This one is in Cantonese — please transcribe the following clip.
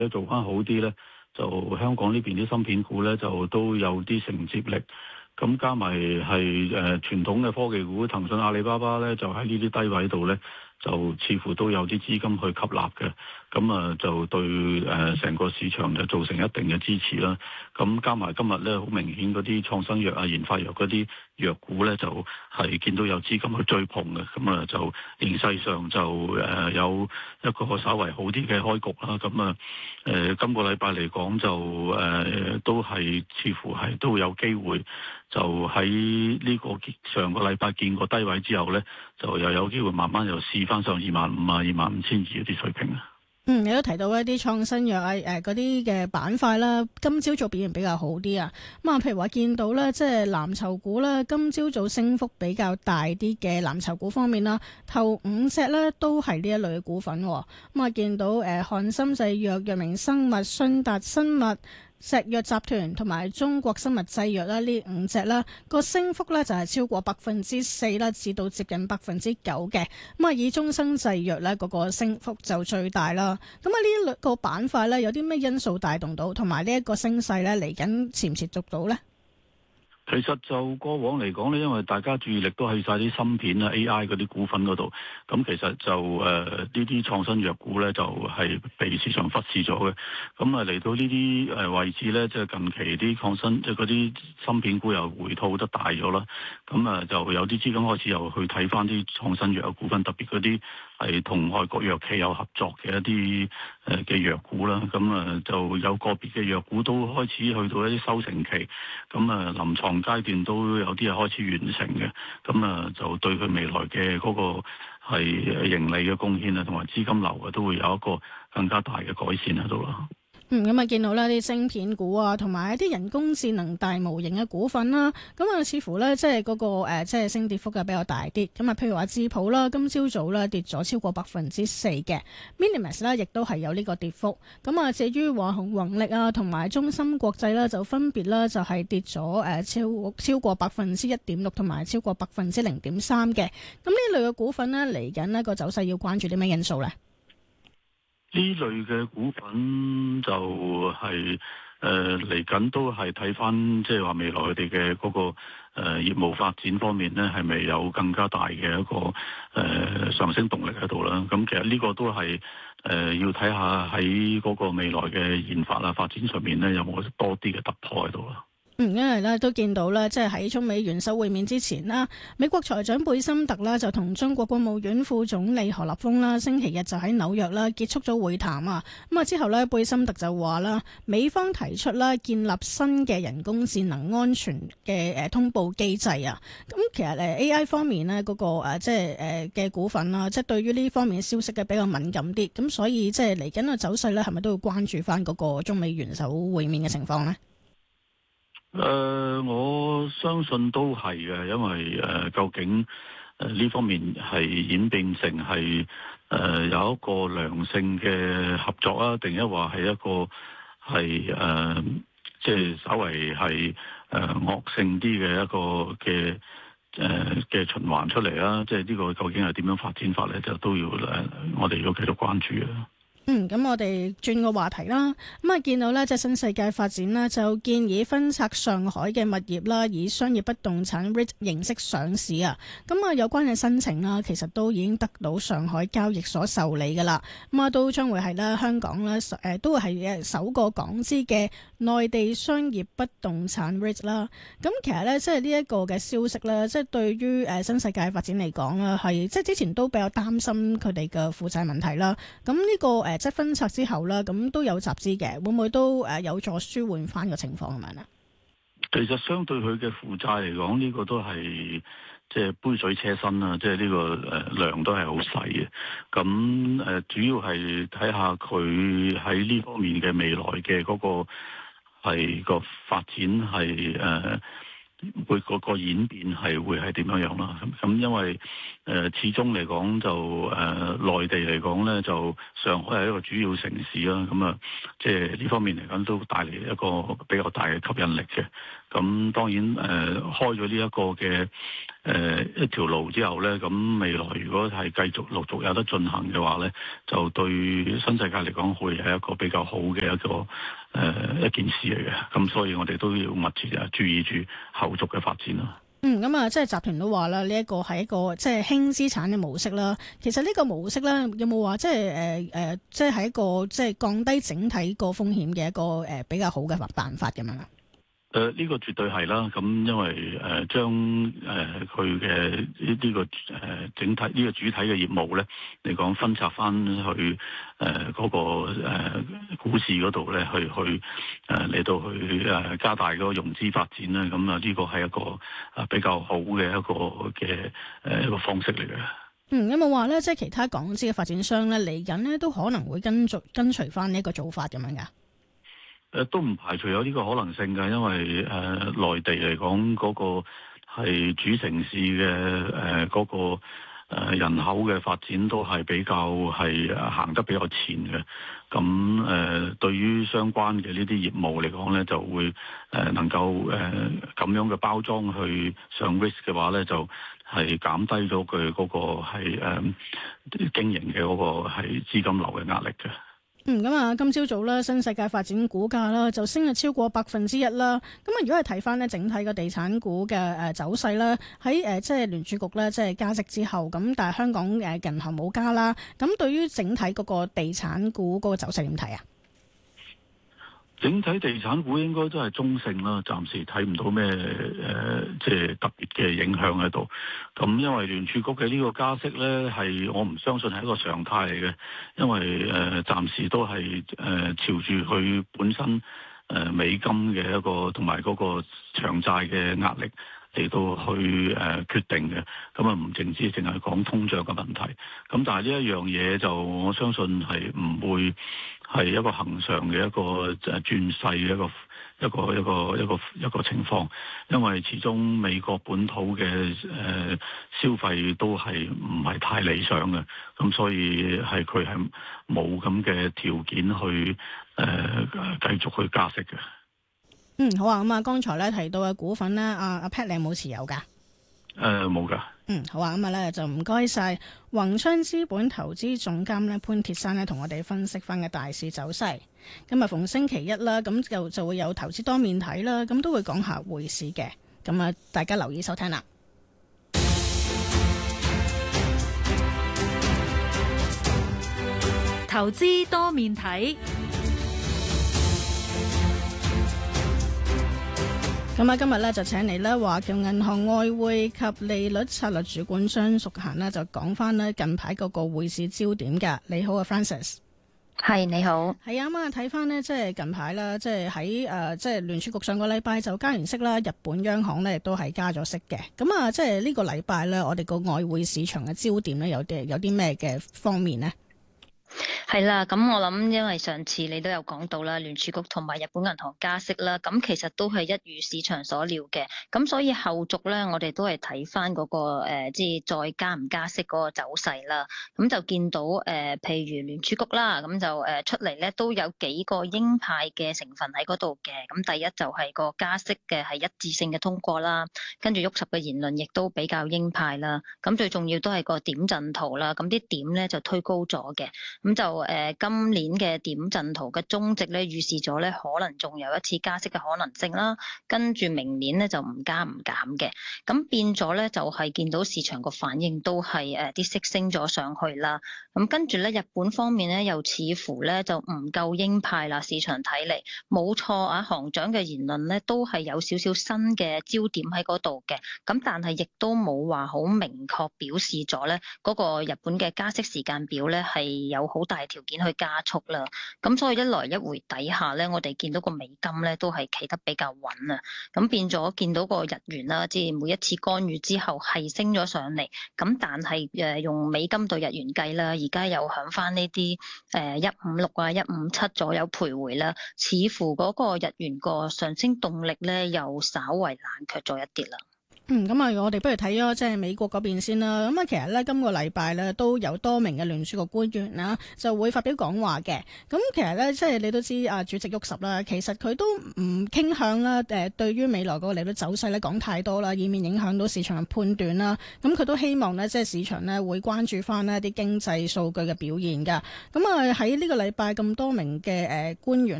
做翻好啲咧，就香港呢邊啲芯片股咧就都有啲承接力。咁加埋係傳統嘅科技股，騰訊、阿里巴巴咧就喺呢啲低位度咧，就似乎都有啲資金去吸納嘅。咁就對成個市場就造成一定嘅支持啦。咁加埋今日咧，好明顯嗰啲創新藥啊、研發藥嗰啲藥股咧，就係見到有資金去追捧嘅。咁就形勢上就有一個稍為好啲嘅開局啦。咁今個禮拜嚟講就都係似乎係都有機會，就喺呢個上個禮拜見過低位之後咧，就又有機會慢慢又試翻上25,000啊、25,200嗰啲水平啊。 你都提到一啲創新藥啊，嗰啲嘅板塊啦，今朝早表現比較好啲啊。咁啊，譬如話見到咧，即係藍籌股啦，今朝早升幅比較大啲嘅藍籌股方面啦，頭5隻咧都係呢一類嘅股份。咁啊，見到漢森製藥、藥明生物、信達生物、石藥集團同埋中國生物製藥啦，呢5隻啦個升幅咧就係超過4%啦，至到接近9%嘅。咁啊，以中生製藥咧嗰個升幅就最大啦。咁啊，呢一個板塊咧有啲咩因素帶動到，同埋呢一個升勢咧嚟緊持唔持續到咧？ 其實就過往嚟講咧，因為大家注意力都喺晒啲芯片啊、AI 嗰啲股份嗰度，咁其實就呢啲創新藥股咧就係被市場忽視咗嘅。咁嚟到呢啲位置咧，即係近期啲創新即係嗰啲芯片股又回吐得大咗啦。咁就有啲資金開始又去睇翻啲創新藥嘅股份，特別嗰啲係同外國藥企有合作嘅一啲嘅藥股啦。咁就有個別嘅藥股都開始去到一啲收成期，咁臨床階段都有啲係開始完成嘅。咁就對佢未來嘅嗰個係盈利嘅貢獻啊，同埋資金流啊，都會有一個更加大嘅改善喺度啦。 咁啊，見到呢啲晶片股啊，同埋一啲人工智能大模型嘅股份啦，咁啊，似乎咧即係嗰個即係升跌幅嘅比較大啲。咁啊，譬如話智譜啦，今朝早咧跌咗超過4%嘅 Minimax 咧，亦都係有呢個跌幅。咁啊，至於華虹宏力啊，同埋中芯國際啦，就分別啦就係跌咗超過1.6%同埋超過0.3%嘅。咁呢類嘅股份咧，嚟緊呢個走勢要關注啲咩因素咧？ 呢類嘅股份就係嚟緊都係睇翻，即係話未來佢哋嘅嗰個業務發展方面咧，係咪有更加大嘅一個上升動力喺度啦？咁其實呢個都係要睇下喺嗰個未來嘅研發啊發展上面咧，有冇多啲嘅突破喺度啦。 因為咧都見到咧，即係喺中美元首會面之前啦，美國財長貝森特啦就同中國國務院副總理何立峰啦，星期日就喺紐約啦結束咗會談啊。咁啊之後咧，貝森特就話啦，美方提出啦建立新嘅人工智能安全嘅通報機制啊。咁其實AI 方面咧嗰個即係嘅股份啦，即係對於呢方面消息嘅比較敏感啲，咁所以即係嚟緊嘅走勢咧，係咪都要關注翻嗰個中美元首會面嘅情況呢？ 我相信都係嘅，因為究竟呢方面係演變成係有一個良性嘅合作啊，定一話係一個係即係稍為係惡性啲嘅一個嘅循環出嚟啦。即係呢個究竟係點樣發展法咧，就都要我哋要繼續關注啊。 咁我哋轉個話題啦。咁啊，見到呢，即係新世界發展啦，就建議分拆上海嘅物業啦，以商業不動產 REIT 形式上市啊。咁啊，有關嘅申請啦，其實都已經得到上海交易所受理噶啦。咁啊，都將會係啦，香港啦，都會係首個港資嘅內地商業不動產 REIT 啦。咁其實呢，即係呢一個嘅消息呢，即係對於新世界發展嚟講啦，係即係之前都比較擔心佢哋嘅負債問題啦。咁呢個即係分拆之後啦，咁都有集資嘅，會唔會都有助舒緩翻個情況咁樣咧？ 其實相對佢嘅負債嚟講，呢個都係即係杯水車薪啦，即係呢個量都係好細嘅。咁主要係睇下佢喺呢方面嘅未來嘅嗰個係個發展係會個演變係會係點樣啦？咁因為始終嚟講就內地嚟講咧，就上海係一個主要城市啦。咁即係呢方面嚟講都帶嚟一個比較大嘅吸引力嘅。咁當然開咗呢一個嘅一條路之後咧，咁未來如果係繼續陸續有得進行嘅話咧，就對新世界嚟講會係一個比較好嘅一件事嚟嘅。咁所以我哋都要密切注意住後續嘅發展啦。 咁啊，即係集團都話啦，呢一個係一個即係輕資產嘅模式啦。其實呢個模式咧，有冇話即係即係一個即係降低整體個風險嘅一個比較好嘅辦法咁樣啊？ 呢個絕對係啦，咁因為將佢嘅呢個整體呢個主體嘅業務咧嚟講分拆翻去嗰個股市嗰度咧，去嚟到去加大嗰個融資發展咧，咁啊呢個係一個比較好嘅一個方式嚟嘅。 有冇話咧，即係其他港資嘅發展商咧嚟緊咧都可能會跟隨翻呢一個做法咁樣噶？ 都唔排除有呢個可能性㗎，因為內地嚟講嗰個係主城市嘅嗰個人口嘅發展都係比較係行得比較前嘅。咁對於相關嘅呢啲業務嚟講咧，就會能夠咁樣嘅包裝去上 risk 嘅話咧，就係減低咗佢嗰個係經營嘅嗰個係資金流嘅壓力嘅。 咁啊，今朝早啦，新世界發展股價啦就升咗超過1%啦。咁啊，如果係睇翻咧整體個地產股嘅走勢啦，喺即係聯儲局咧即係加息之後，咁但係香港銀行冇加啦。咁對於整體嗰個地產股嗰個走勢點睇啊？ 整體地產股應該都係中性啦，暫時睇唔到咩即係特別嘅影響喺度。咁因為聯儲局嘅呢個加息咧，係我唔相信係一個常態嚟嘅，因為暫時都係朝住佢本身美金嘅一個同埋嗰個長債嘅壓力嚟到去決定嘅。咁啊唔淨係講通脹嘅問題。咁但係呢一樣嘢就我相信係唔會係一個恆常嘅一個轉勢嘅一個情況，因為始終美國本土嘅消費都係唔係太理想嘅，咁所以佢係冇咁嘅條件去繼續去加息嘅。 好啊，咁啊，剛才咧提到嘅股份咧，阿 Pat 你有冇持有噶？ 冇噶。 好啊，咁啊咧就唔該晒宏昌資本投資總監咧潘鐵珊咧同我哋分析翻嘅大市走勢。咁啊逢星期一啦，咁就會有投資多面睇啦，咁都會講下匯市嘅。咁啊，大家留意收聽啦。 投資多面睇。 咁啊，今日咧就請嚟咧華僑銀行外匯及利率策略主管張淑嫻呢，就講翻呢近排嗰個匯市焦點㗎。你好啊 ，Francis。 係你好。 係啊，咁啊睇翻呢，即係近排啦，即係喺即係聯儲局上個禮拜就加完息啦，日本央行呢亦都係加咗息嘅。咁啊，即係呢個禮拜咧，我哋個外匯市場嘅焦點咧有啲咩嘅方面呢？ 係啦，咁我諗，因為上次你都有講到啦，聯儲局同埋日本銀行加息啦，咁其實都係一如市場所料嘅，咁所以後續咧，我哋都係睇翻嗰個即係再加唔加息嗰個走勢啦。咁就見到譬如聯儲局啦，咁就出嚟咧都有幾個鷹派嘅成分喺嗰度嘅。咁第一就係個加息嘅係一致性嘅通過啦，跟住沃什嘅言論亦都比較鷹派啦。咁最重要都係個點陣圖啦，咁啲點咧就推高咗嘅。咁就今年嘅點陣圖嘅終值咧，預示咗咧可能仲有一次加息嘅可能性啦。跟住明年咧就唔加唔減嘅，咁變咗咧就係見到市場個反應都係啲息升咗上去啦。咁跟住咧日本方面咧又似乎咧就唔夠鷹派啦，市場睇嚟冇錯啊，行長嘅言論咧都係有少少新嘅焦點喺嗰度嘅。咁但係亦都冇話好明確表示咗咧嗰個日本嘅加息時間表咧係有好大條件去加速啦，咁所以一來一回底下咧，我哋見到個美金咧都係企得比較穩啊，咁變咗見到個日元啦，即係每一次干預之後係升咗上嚟，咁但係用美金對日元計啦，而家又響翻呢啲156啊157左右徘徊啦，似乎嗰個日元個上升動力咧又稍為冷卻咗一啲啦。 咁啊，我哋不如睇咗即係美國嗰邊先啦。咁啊，其實咧今個禮拜咧都有多名嘅聯儲局官員啦，就會發表講話嘅。咁其實咧，即係你都知啊，主席沃什啦，其實佢都唔傾向啦，對於未來嗰個利率走勢咧講太多啦，以免影響到市場嘅判斷啦。咁佢都希望呢，即係市場呢會關注翻呢啲經濟數據嘅表現㗎。咁啊，喺呢個禮拜咁多名嘅官員